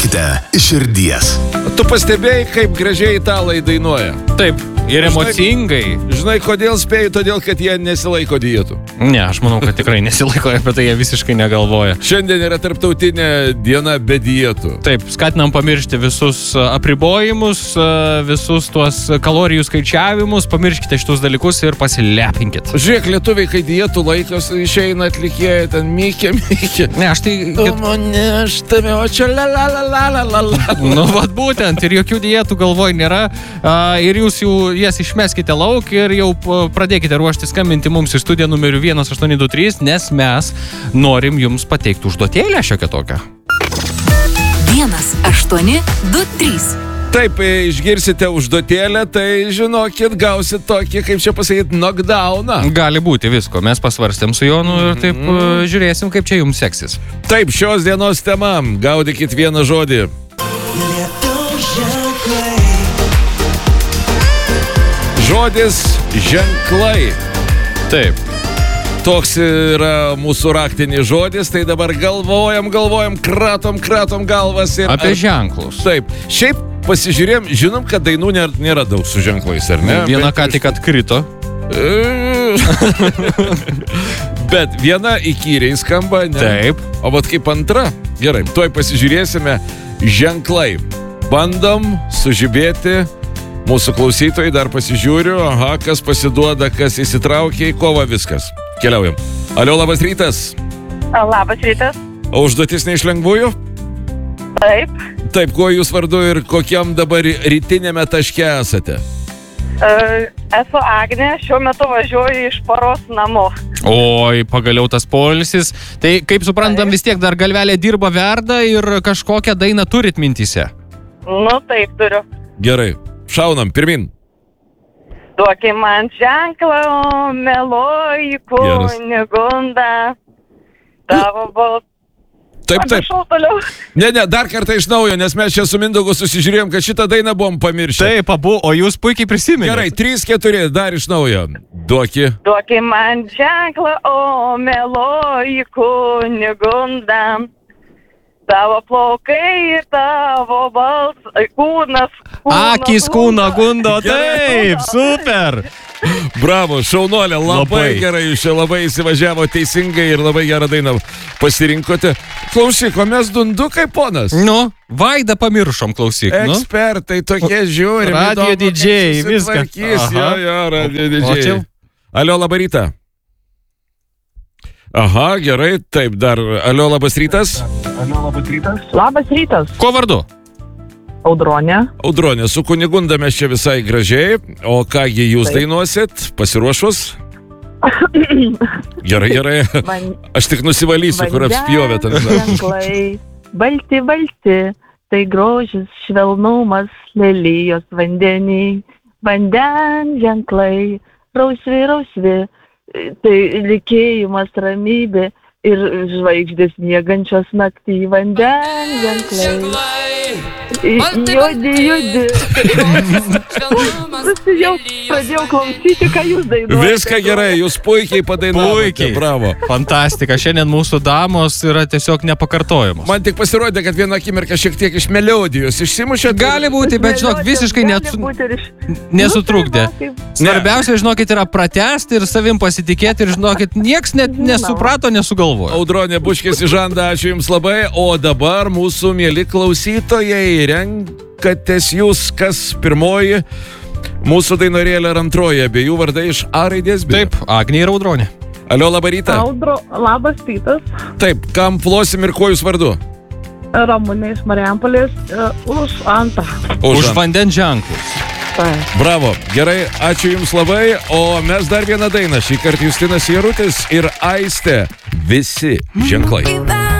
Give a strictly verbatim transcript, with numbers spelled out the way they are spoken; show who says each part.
Speaker 1: Dainuokite iš širdies.
Speaker 2: Tu pastebėjai, kaip gražiai italai dainuoja?
Speaker 3: Taip, ir emocingai.
Speaker 2: Žinai, žinai kodėl spėju? Todėl, kad jie nesilaiko dietų.
Speaker 3: Ne, aš manau, kad tikrai nesilaiko, apie tai jie visiškai negalvoja.
Speaker 2: Šiandien yra tarptautinė diena be dietų.
Speaker 3: Taip, skatinam pamiršti visus apribojimus, visus tuos kalorijų skaičiavimus, pamirškite šitus dalykus ir pasilepinkit.
Speaker 2: Žiūrėk, lietuviai, kai dietų laikos išeina atlikėjai, ten mykė, mykė.
Speaker 3: Ne, aš tai...
Speaker 2: Tu mane aštame, o čia la la la la la la la.
Speaker 3: Nu, vat būtent, ir jokių dietų galvoj nėra, a, ir jūs jau jas išmeskite lauk ir jau pradėkite ruošti skambinti mums į studiją numeriu vienas aštuoni du trys, nes mes norim jums pateikti užduotėlę šiokią tokią.
Speaker 4: vienas aštuoni du trys.
Speaker 2: Taip, išgirsite užduotėlę, tai žinokit, gausit tokį, kaip čia pasakyti, knockdowną.
Speaker 3: Gali būti visko, mes pasvarstėm su Jonu ir taip mm. žiūrėsim, kaip čia jums seksis.
Speaker 2: Taip, šios dienos tema, gaudykit vieną žodį. Žodis ženklai.
Speaker 3: Taip.
Speaker 2: Toks yra mūsų raktinis žodis, tai dabar galvojam, galvojam, kratom, kratom galvas. Ir
Speaker 3: apie
Speaker 2: ar...
Speaker 3: ženklus.
Speaker 2: Taip, šiaip pasižiūrėjom, žinom, kad dainų nėra, nėra daug su ženklais, ar ne?
Speaker 3: Viena
Speaker 2: Bet...
Speaker 3: ką tik atkrito.
Speaker 2: Bet viena įkyriai skamba, ne?
Speaker 3: Taip.
Speaker 2: O vat kaip antra, gerai, tuoj pasižiūrėsime ženklai. Bandom sužibėti. Mūsų klausytojai dar pasižiūriu, aha, kas pasiduoda, kas įsitraukia į kovą, viskas. Keliaujam. Alio, labas rytas.
Speaker 5: Labas rytas.
Speaker 2: O užduotis ne iš lengvųjų?
Speaker 5: Taip.
Speaker 2: Taip, kuo jūs vardu ir kokiam dabar rytinėme taške esate?
Speaker 5: Uh, esu Agnė, šiuo metu važiuoju iš poros namo.
Speaker 3: Oi, pagaliau tas poilsis. Tai, kaip suprantam, vis tiek dar galvelė dirba, verda ir kažkokią dainą turit mintyse.
Speaker 5: Nu, taip turiu.
Speaker 2: Gerai. Šaunam, pirmin.
Speaker 5: Duoki man ženklą, meloji kunigunda. Tavo balsas.
Speaker 2: Taip, taip. Ne, ne, dar kartą iš naujo, nes mes čia su Mindaugu susižiūrėjom, kad šitą dainą buvom pamiršę.
Speaker 3: Taip, abu, o jūs puikiai prisiminėte.
Speaker 2: Gerai, trys, keturi, dar iš naujo. Duoki.
Speaker 5: Duoki man ženklą, o meloji kunigunda. Tavo plaukai ir tavo balsas, kūnas, kūno,
Speaker 3: akys kūno gundo, taip, super.
Speaker 2: Bravo, šaunuolė, labai, labai gerai, jūs čia labai įsivažiavo teisingai ir labai gerą dainą pasirinkote. Klausyk, o mes dundukai, ponas?
Speaker 3: Nu, Vaidą pamiršom, klausyk.
Speaker 2: Ekspertai tokie žiūri.
Speaker 3: Radio didžėjai, viskas.
Speaker 2: Jo, jo, radio didžėjai. Alio, labą rytą. Aha, gerai, taip, dar. Alio, labas rytas.
Speaker 6: Alio, labas rytas.
Speaker 5: Labas rytas.
Speaker 3: Ko vardu?
Speaker 5: Audronė.
Speaker 2: Audronė, su kunigunda mes čia visai gražiai. O kągi jūs taip dainuosit? Pasiruošus? Gerai, gerai. Man... Aš tik nusivalysiu, kur apspjovė.
Speaker 5: Ženklai, balti, balti, tai grožis, švelnumas, lelijos vandenį. Vanden ženklai, rausvi, rausvi. Tai likėjimas, ramybė ir žvaigždės miegančios naktį, vanden ženklai. Juodi, juodi. Jau pradėjau klausyti, ką jūs dainuojate.
Speaker 2: Viską gerai, jūs puikiai padainavote.
Speaker 3: Puikiai.
Speaker 2: Bravo.
Speaker 3: Fantastika. Šiandien mūsų damos yra tiesiog nepakartojamos.
Speaker 2: Man tik pasirodė, kad vieną akimirką šiek tiek iš melodijos išsimušėt.
Speaker 3: Gali būti, bet žinok, visiškai net, nesutrukdė. Svarbiausia, žinokit, yra pratęsti ir savim pasitikėti ir žinokit, nieks net nesuprato, nesugalvojo.
Speaker 2: Audronė Buškės Žanda, ačiū jums labai. O dabar mūsų mieli klausytojai, renkatės jūs, kas pirmoji mūsų dainorėlė ar antroji, abiejų vardai iš A raidės.
Speaker 3: Taip, Agnė ir Audronė.
Speaker 2: Alio, labą rytą.
Speaker 5: Audro, labas rytas.
Speaker 2: Taip, kam plosim ir kuo jūs vardu?
Speaker 5: Ramunė iš Marijampolės, uh, už antrą.
Speaker 2: Už,
Speaker 3: už vandens ženklus.
Speaker 2: Bravo, gerai, ačiū jums labai. O mes dar vieną dainą, šį kartą Justinas Jarutis ir Aistė. Visi ženklai.